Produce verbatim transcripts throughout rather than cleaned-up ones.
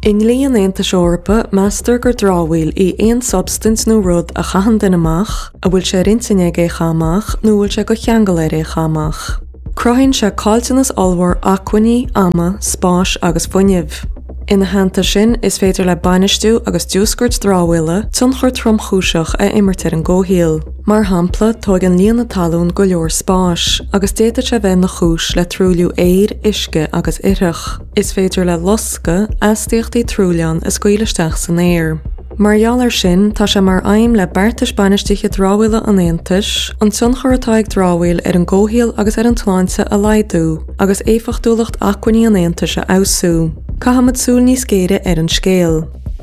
In líon Aontais Eorpa, meastar gur drábhail í aon substance nó rud a chaithfean duine amach, a bhfuil sé rintaine é chamach nó bhfuil sé go cheangal é chamach. Cruthaíonn sé cáilteannas olmhar acmhainní, ama, spáis agus fuinneamh. Ina hananta sin is féidir le bainisteú agus dúsgurt drábhaile tún chuir tromchúiseach a imirtar an ggóthaíl. Mar hampla tóg an líon na talún go leor spáis, agus déta sé bheith na chúis le trúliú éir, isce agus ireach. Is féidir le losca astaíochtaí trúleán is scaoileisteach san éir. Margheall ar sin tá sé mar aim le beartas bainisteocha drábhaile an Aontais, an tún chuir atá ag drábhail ar an ggóthaíl agus ar an tláinte a laghadú, agus éifeachtúlacht acmhainní an Aontais a ausú. Cahamad súil níos céire ar an scéal.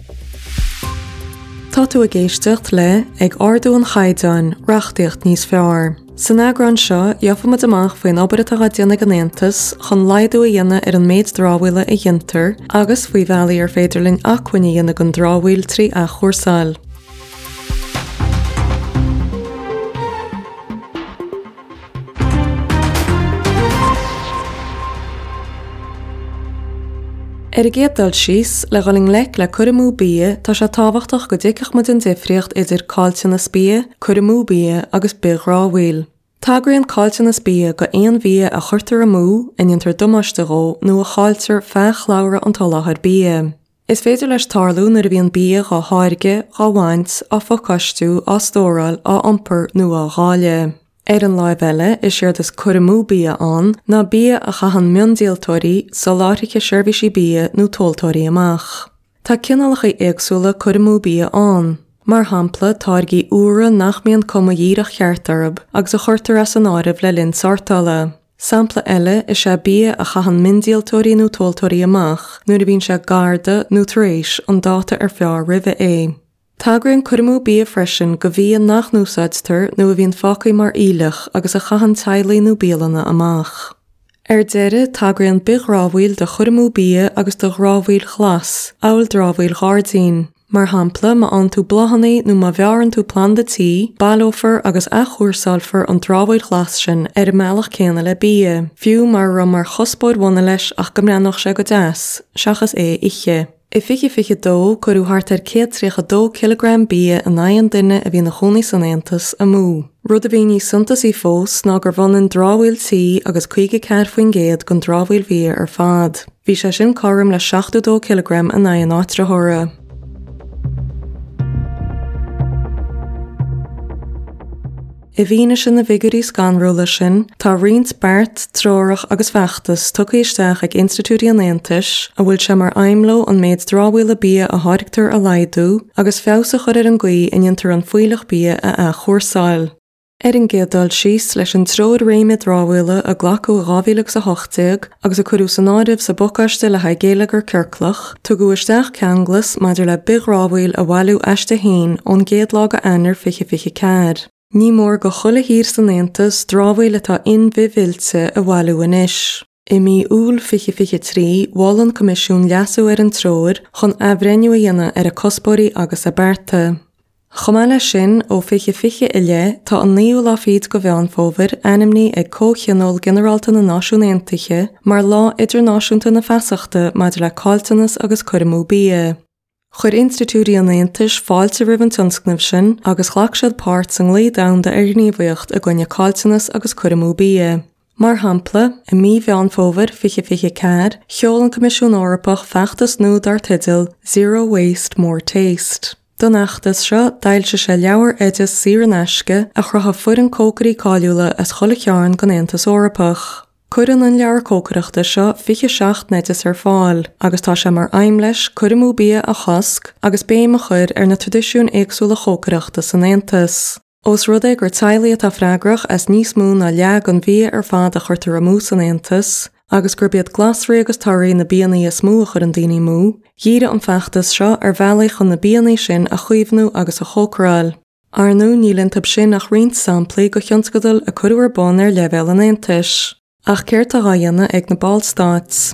Tá tú a géisteacht le ag ardú an chaideáin reachtaíocht níos fearr. San agran seo, dheofamad amach faoin obair atá déanamh an Aontais chun laghadú a dhéanamh ar an méid drábhaile i dhintar agus faoi bhealaí ar féidirlinn acmhainní dhéanamh an drábhail trí a chóirsáil. Ar a géadal síos le galing lec le cuirimú bia tá sé tábhachtach go dtitceach muid an difriocht idir cáilteannas bia, cuirimú bia agus bith rábhail. Tágraíonn cáilteannas bia go aon bhia a chuirtar amú in intar dumaiste ró nó a cháiltear feachláire an taláthair bia. Is féidir leis tarlú nar a bhíon bia gá háirge, gá bhaint, á focaistú, á stóráil, á iompar nó á gháile. Ar an láimh eile is séir is cuirimú bia an ná bia a chaithfean miondíaltóirí sa láithrice seirbhísí bia nó tóiltóirí amach. Tá cineálacha éagsúla cuirimú bia an. Mar hampla táirgí uaire nach mbíonn cuma díreach cheartarab agus a chuirtar as an áireamh le linn sartála. Sampla eile is sé bia a chaithfean miondíaltóirí nó tóiltóirí amach nuair a bhíonn sé garda nó tar éis an dáta ar fearr roimhe é. Tágraíonn cuirimú bia freisin go bhíonn nach núsáidtar nó a bhíonn fácaí mar íleach agus a chaithfean taghlaí nó bialanna amach. Ar deireadh tágraíonn bith rábhail de chuirimú bia agus do rábhail chlas, amhail drábhail ghardín. Mar hampla má an tú blothannaí nó má bhearann tú plan de tí, bailófar agus a chóirsáilfar an drábhail chlas sin ar a meallach céanna le bia. Fiú mar ra mar chospóid bhaine leis ach go mbeadh sé go deas, seachas é iche. I fiche fiche dó chuirú hart ar céad tríocha dó kilogram bia an aon duine a bhí na chonaí san Aontais a mú. Rud a bhí ní suntas í fós ná gur bhanan drábhail tí agus chuige cead faoin géad gon drábhail bia ar fad. Bhí sé sin carm le seachtadó kilogram an aon áitrethóra. I bhíne sin na vigarí scanróla sin, tá riont beart, trórach agus feachtas tuca isteach ag Institútí an Aontais a bhfuil sé mar aimló an méid drábhaile bia a háirictar a laghadú agus fésa chur ar an gcuí in intar an fuileach bia a a chóirsáil. Ar an géadal síos leis an tróid réime drábhaile a ghlacú a gábhíleach sa hochtaigh agus a chuirú san áireamh sa bocaiste le haigéalaach ar circlach, tugadh isteach ceanglas maidir le bith rábhail a bhailú eiste hain ón géad lá a anar fiche fiche cead. Ní mór go chuile hír san Aontais drábhail atá inmhibhilte a bhailú inis. I mí úl fiche fiche trí bháil an comisiún leasú ar an tróir chun abhreiniú a dhéanamh ar a cospóirí agus a bearta. Chomh eile sin ó fiche fiche ile tá an naoú láfíd go bhean fómhair ainmní ag cócheanol Generalta na Náisiún Aontaithe mar lá idirnáisiúnta na feasachta maidir le cáilteannas agus cuirimú bia. Chuir Institútí an Aontais fáilte roimh an tionscnamh sin agus chhlac siad páirt san lí dam de airgníomhaíocht a gcoinne cáilteannas agus cuirimú bia. Mar hampla, i mí bhean fómhair fiche fiche cead, cheol an Comisiún Eorpach feachtas nó dar tidil Zero Waste More Taste. Don achtas seo dail se sé leabhar idir siar an eisce a chrutha fuair an cócarí cáiliúla as chola cearn go Aontas Eorpach. Cuireann an leabhar cócaireachta seo fiche seacht neitis ar fáil, agus tá sé mar aim leis cuirimú bia a chosc agus béim a chuir ar na tradiisiún éagsúla cócaireachta san Aontas. Os rud é gur tailigh atá freigrach as níos mú na leag an bhia ar fad a chuirtar amú san Aontas, agus gur bead glasraí agus tairaí na bíanaí a smú a chur an daoine mú, díre an feachtas seo ar bhealaí chun na bíanaí sin a chuomhnú agus a chócrail. Arnú nílann tab sin nach riont samplaí go thionscadal a cuireadh ar bán ar leibhéal an Aontais. Ach céirt a ghaidheanna ag na Ball Stats.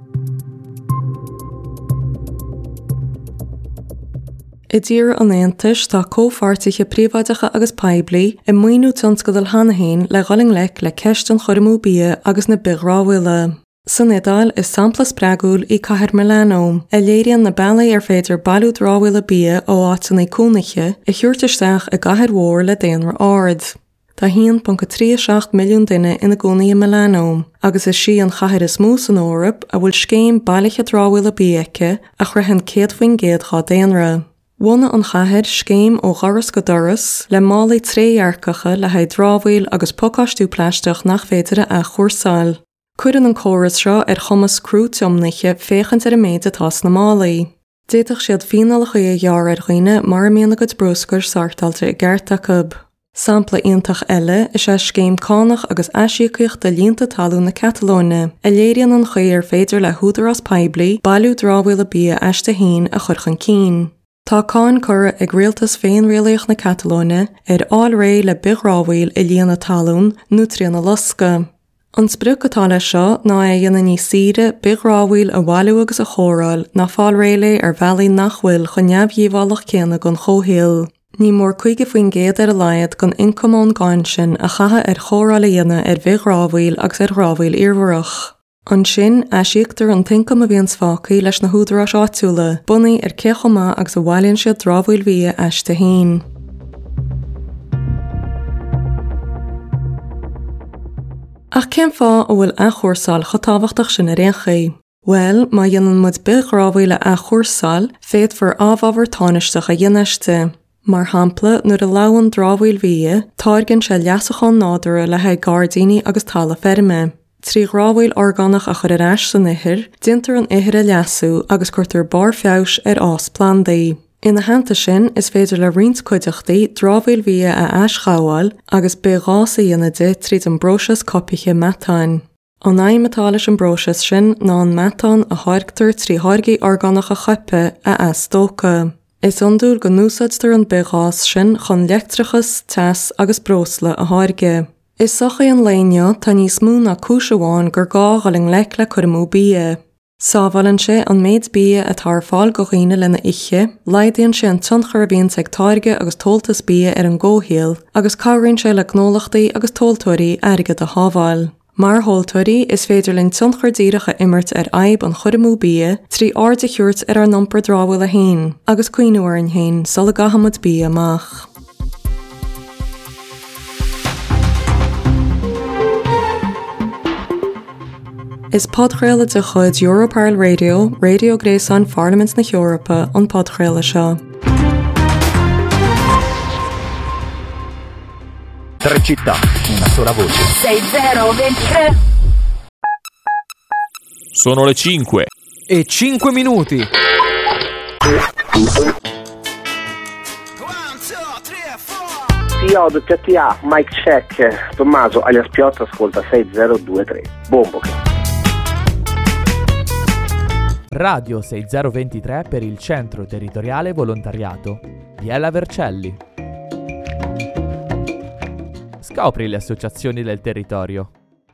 I dtír an Aontais tá cópháirtithe príomhaideacha agus peibli i muoinú tionscadal hanahéin le ghaling lec le ceist an chuirimú bia agus na bith rábhaile. San Idal is sampla spregúil i chathair melanóm, a léiríonn na bailí ar féidir bailú drábhfuil a bia ó átainna cúnaithe i thuirteisteach a gcathair mhór le déanmhar ard. Tá one point three seven milliún duine ina gcónaí melanóm, agus is sí an chathair is mó san Eorp a bhfuil scéim bailíche drábhfuil a biacha a chruithin céad faoin gcéad chá déanra. Bhna an chathair scéim ó gharas go doras le málaí tréarcacha le haid drábhfuil agus pócáistú pleisteach nach féidir a chóirsáil. Cuireann an córas seo ar chumas crúteomnaiche féchant ar a méid atás na málaí. Déadach siad fínealacha a dhear ar dhaoine mar mianana go broscair sartalta i gcearta cub. Sampla iontach eile is é scéim cánach agus eisiacaocht de líonta talú na Catalóine, a léiríonn an chuir féidir le húdarás peibli bailú drábhfuil a bia eiste hain a churchan cín. Tá cáin cura ag rialtas féin rialaoch na Catalóine ar áil ré le bigrábhfuil i líana talún nó trína lasca. An spruc atá le seo ná é dhéana ní siide bigrábhfuil a bhailú agus a chóráil na fáil réile ar bhealaí nach bhfuil chu neamhíomhálach céanna gon chóthail. Ní mór chuige faoin géad ar a laiad gon incomón gáin sin a chatha ar chóráil a dhéana ar bhigrábhfuil agus ar rábhfuil iarmharach. An sin eisiíochttar an tincam a bhíon sfácaí leis na húdarás áitiúla, bunaí ar céchomá agus a bhhailíonn siad drábhfuil bia eiste hain. Ach cén fá ó bhfuil a chóirsáil chotábhachtach sin a réonchaí. Well, má dhéanann mud bigrábhfuile a chóirsáil féad for ábhabhar táinisteach a dhéanaiste. Mar hampla nuair a labhann drábhfuil bia, táirgeann sé leasachán nádúra le haid gardaíní agus talla ferme. Trí grábhfuil orgánach a chur ar ais san ihir, dintar an ihir a leasú agus cuirtar bar feabhs ar ás plandaí. Ina hananta sin is féidir le riont cuideachtaí drábhfuil bia a ais chábháil agus beghás a dhéanaide tríd an broses copiche metáin. An aimimetális an broses sin ná an metán a háirgtar trí háirgaí orgánach a chuipe a as tóca. Is undúil go núsaidir an beghás sin chun leictrachas, teas agus brosla a háirge. Is socha an léineo tá níos mú na cúiseamháin gur gá galing leic le chuirmú bia. Sábhalann sé an méid bia a tar fáil go dhaoine lena iche, laidíonn sé an tionchar a bhíonn ag táirge agus toltas bia ar an ggóthail, agus cabhraonn sé le gnólachtaí agus toltóirí airgid a hábháil. Mar hóltóirí is féidir linn tionchar díreacha imirt ar aib an chuirmú bia, trí áirde chuirt ar an nompar drábhfuil a hain, agus cuoinúir an hain sola gahamad bia amach. Is podchréile de chud Europarl Radio, Radio Gréasáin Parliament na Eorpa an podchréile seo. Tre città, una sola voce. sei zero ventitré. Sono le cinque. E cinque minuti. T O W T A, Mike Check, Tommaso alias Piotta ascolta sei zero due tre. Bombo. Radio sei zero ventitré per il Centro Territoriale Volontariato. Biella Vercelli. Scopri le associazioni del territorio.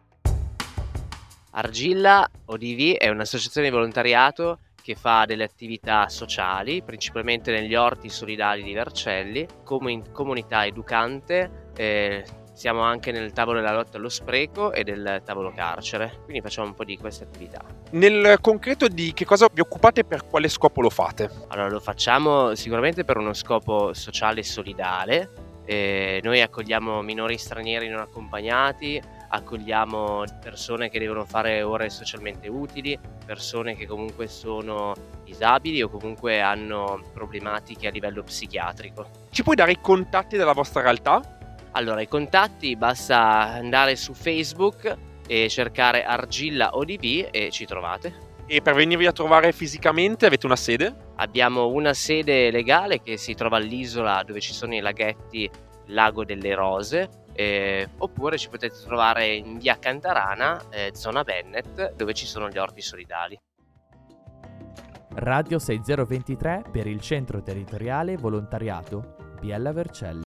Argilla O D V è un'associazione di volontariato che fa delle attività sociali, principalmente negli orti solidali di Vercelli, come comunità educante. Eh, siamo anche nel tavolo della lotta allo spreco e del tavolo carcere, quindi facciamo un po' di queste attività. Nel concreto di che cosa vi occupate e per quale scopo lo fate? Allora, lo facciamo sicuramente per uno scopo sociale e solidale. Eh, noi accogliamo minori stranieri non accompagnati, accogliamo persone che devono fare ore socialmente utili, persone che comunque sono disabili o comunque hanno problematiche a livello psichiatrico. Ci puoi dare i contatti della vostra realtà? Allora, i contatti basta andare su Facebook e cercare Argilla O D V e ci trovate. E per venirvi a trovare fisicamente avete una sede? Abbiamo una sede legale che si trova all'isola dove ci sono i laghetti Lago delle Rose, eh, oppure ci potete trovare in via Cantarana, eh, zona Bennet, dove ci sono gli orti solidali. Radio sei zero ventitré per il Centro Territoriale Volontariato. Biella Vercelli.